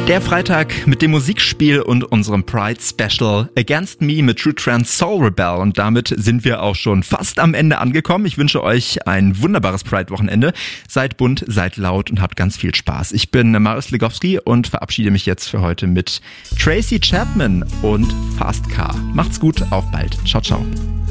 Der Freitag mit dem Musikspiel und unserem Pride Special Against Me mit True Trans Soul Rebel. Und damit sind wir auch schon fast am Ende angekommen. Ich wünsche euch ein wunderbares Pride-Wochenende. Seid bunt, seid laut und habt ganz viel Spaß. Ich bin Marius Legowski und verabschiede mich jetzt für heute mit Tracy Chapman und Fast Car. Macht's gut, auf bald. Ciao, ciao.